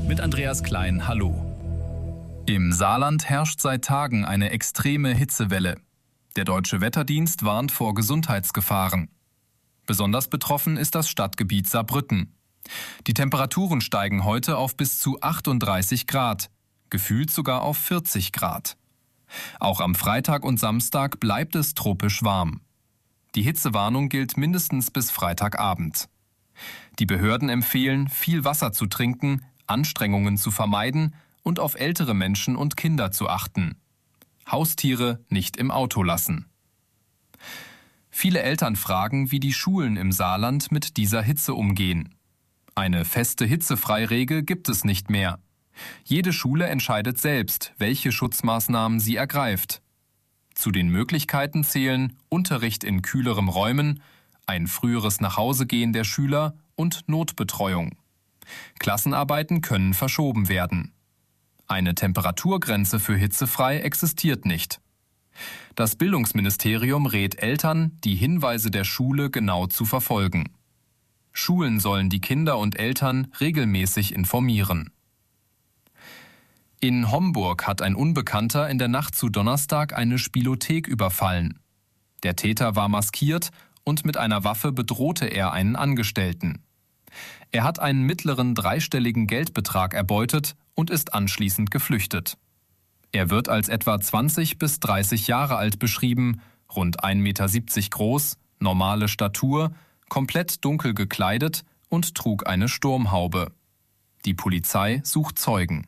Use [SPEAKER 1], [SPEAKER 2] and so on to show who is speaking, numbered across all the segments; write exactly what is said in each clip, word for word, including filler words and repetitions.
[SPEAKER 1] mit Andreas Klein. Hallo. Im Saarland herrscht seit Tagen eine extreme Hitzewelle. Der Deutsche Wetterdienst warnt vor Gesundheitsgefahren. Besonders betroffen ist das Stadtgebiet Saarbrücken. Die Temperaturen steigen heute auf bis zu achtunddreißig Grad, gefühlt sogar auf vierzig Grad. Auch am Freitag und Samstag bleibt es tropisch warm. Die Hitzewarnung gilt mindestens bis Freitagabend. Die Behörden empfehlen, viel Wasser zu trinken, Anstrengungen zu vermeiden und auf ältere Menschen und Kinder zu achten. Haustiere nicht im Auto lassen. Viele Eltern fragen, wie die Schulen im Saarland mit dieser Hitze umgehen. Eine feste Hitzefreiregel gibt es nicht mehr. Jede Schule entscheidet selbst, welche Schutzmaßnahmen sie ergreift. Zu den Möglichkeiten zählen Unterricht in kühlerem Räumen, ein früheres Nachhausegehen der Schüler und Notbetreuung. Klassenarbeiten können verschoben werden. Eine Temperaturgrenze für hitzefrei existiert nicht. Das Bildungsministerium rät Eltern, die Hinweise der Schule genau zu verfolgen. Schulen sollen die Kinder und Eltern regelmäßig informieren. In Homburg hat ein Unbekannter in der Nacht zu Donnerstag eine Spielothek überfallen. Der Täter war maskiert und mit einer Waffe bedrohte er einen Angestellten. Er hat einen mittleren dreistelligen Geldbetrag erbeutet und ist anschließend geflüchtet. Er wird als etwa zwanzig bis dreißig Jahre alt beschrieben, rund ein Meter siebzig groß, normale Statur, komplett dunkel gekleidet und trug eine Sturmhaube. Die Polizei sucht Zeugen.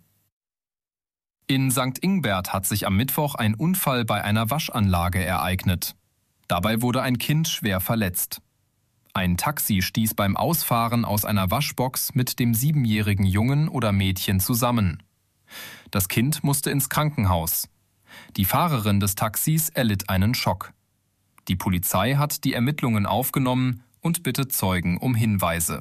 [SPEAKER 1] In Sankt Ingbert hat sich am Mittwoch ein Unfall bei einer Waschanlage ereignet. Dabei wurde ein Kind schwer verletzt. Ein Taxi stieß beim Ausfahren aus einer Waschbox mit dem siebenjährigen Jungen oder Mädchen zusammen. Das Kind musste ins Krankenhaus. Die Fahrerin des Taxis erlitt einen Schock. Die Polizei hat die Ermittlungen aufgenommen und bittet Zeugen um Hinweise.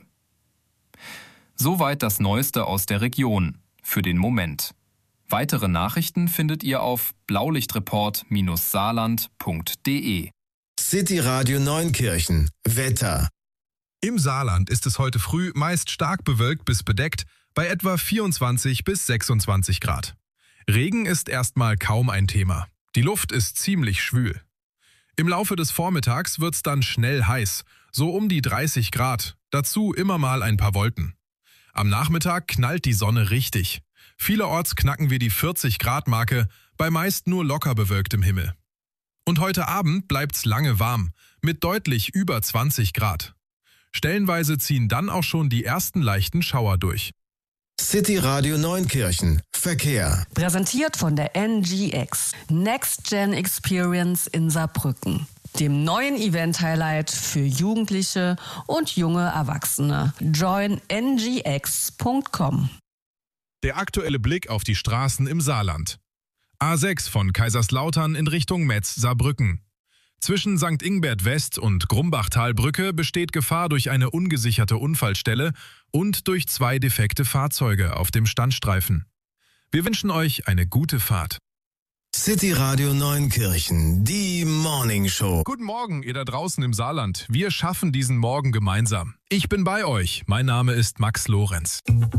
[SPEAKER 1] Soweit das Neueste aus der Region, für den Moment. Weitere Nachrichten findet ihr auf blaulichtreport Bindestrich saarland Punkt de.
[SPEAKER 2] City Radio Neunkirchen. Wetter.
[SPEAKER 3] Im Saarland ist es heute früh meist stark bewölkt bis bedeckt, bei etwa vierundzwanzig bis sechsundzwanzig Grad. Regen ist erstmal kaum ein Thema. Die Luft ist ziemlich schwül. Im Laufe des Vormittags wird's dann schnell heiß, so um die dreißig Grad, dazu immer mal ein paar Wolken. Am Nachmittag knallt die Sonne richtig. Vielerorts knacken wir die vierzig Grad Marke, bei meist nur locker bewölktem Himmel. Und heute Abend bleibt's lange warm, mit deutlich über zwanzig Grad. Stellenweise ziehen dann auch schon die ersten leichten Schauer durch.
[SPEAKER 2] City Radio Neunkirchen. Verkehr.
[SPEAKER 4] Präsentiert von der N G X. Next Gen Experience in Saarbrücken. Dem neuen Event-Highlight für Jugendliche und junge Erwachsene. join n g x punkt com.
[SPEAKER 3] Der aktuelle Blick auf die Straßen im Saarland. A sechs von Kaiserslautern in Richtung Metz-Saarbrücken. Zwischen Sankt Ingbert West und Grumbachtalbrücke besteht Gefahr durch eine ungesicherte Unfallstelle und durch zwei defekte Fahrzeuge auf dem Standstreifen. Wir wünschen euch eine gute Fahrt.
[SPEAKER 2] City Radio Neunkirchen, die Morning Show.
[SPEAKER 3] Guten Morgen, ihr da draußen im Saarland. Wir schaffen diesen Morgen gemeinsam. Ich bin bei euch. Mein Name ist Max Lorenz.